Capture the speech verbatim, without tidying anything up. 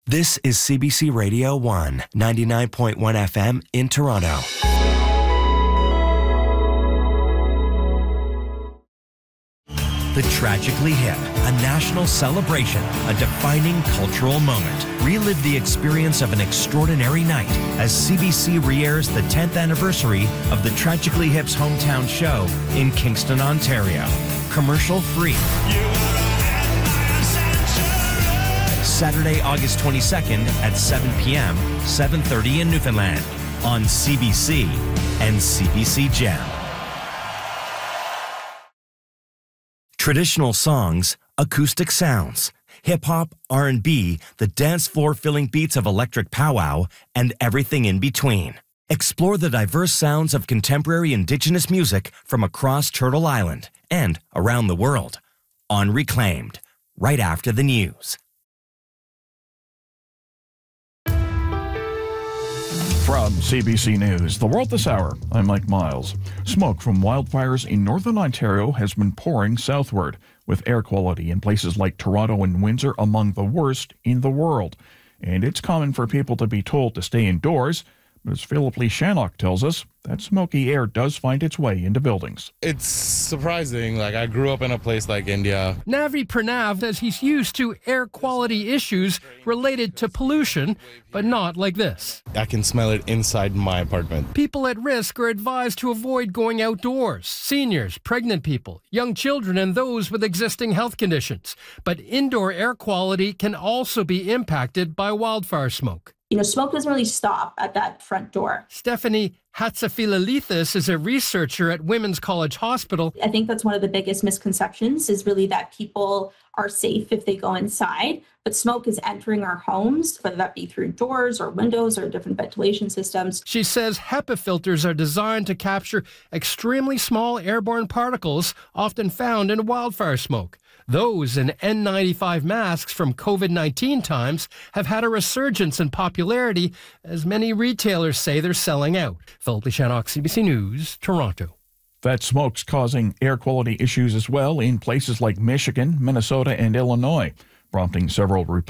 This is C B C Radio one, ninety-nine point one F M in Toronto. The Tragically Hip, a national celebration, a defining cultural moment. Relive the experience of an extraordinary night as C B C re-airs the tenth anniversary of the Tragically Hip's hometown show in Kingston, Ontario. Commercial free. Saturday, August twenty-second at seven p.m., seven thirty in Newfoundland on C B C and C B C Gem. Traditional songs, acoustic sounds, hip-hop, R and B, the dance floor-filling beats of electric powwow, and everything in between. Explore the diverse sounds of contemporary Indigenous music from across Turtle Island and around the world on Reclaimed, right after the news. From C B C News, The World This Hour, I'm Mike Miles. Smoke from wildfires in northern Ontario has been pouring southward, with air quality in places like Toronto and Windsor among the worst in the world. And it's common for people to be told to stay indoors, but as Philip Lee Shannock tells us, that smoky air does find its way into buildings. It's surprising. Like, I grew up in a place like India. Navi Pranav says he's used to air quality issues related to pollution, but not like this. I can smell it inside my apartment. People at risk are advised to avoid going outdoors. Seniors, pregnant people, young children, and those with existing health conditions. But indoor air quality can also be impacted by wildfire smoke. You know, smoke doesn't really stop at that front door. Stephanie Hatzafilalithis is a researcher at Women's College Hospital. I think that's one of the biggest misconceptions is really that people are safe if they go inside, but smoke is entering our homes, whether that be through doors or windows or different ventilation systems. She says HEPA filters are designed to capture extremely small airborne particles often found in wildfire smoke. Those and N ninety-five masks from COVID nineteen times have had a resurgence in popularity as many retailers say they're selling out. Philip Lee Shannock, C B C News, Toronto. That smoke's causing air quality issues as well in places like Michigan, Minnesota, and Illinois, prompting several Republicans